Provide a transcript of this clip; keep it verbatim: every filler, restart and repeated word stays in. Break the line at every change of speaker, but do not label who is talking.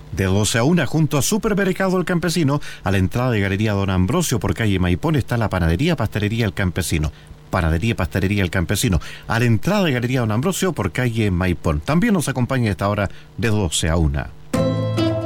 De doce a una, junto a Supermercado El Campesino, a la entrada de Galería Don Ambrosio por calle Maipón, está la Panadería Pastelería El Campesino. Panadería Pastelería El Campesino, a la entrada de Galería Don Ambrosio por calle Maipón. También nos acompaña a esta hora de doce a una.